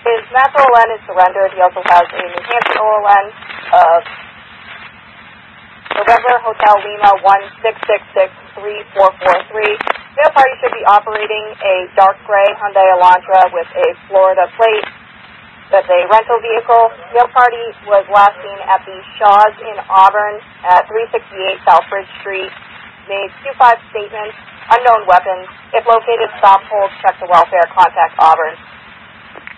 His Master OLN is surrendered. He also has a New Hampshire OLN of November Hotel Lima 166634443. The party should be operating a dark gray Hyundai Elantra with a Florida plate. That's a rental vehicle. The party was last seen at the Shaw's in Auburn at 368 South Bridge Street. Made 25 statements. Unknown weapons. If located, stop, hold, check the welfare, contact Auburn.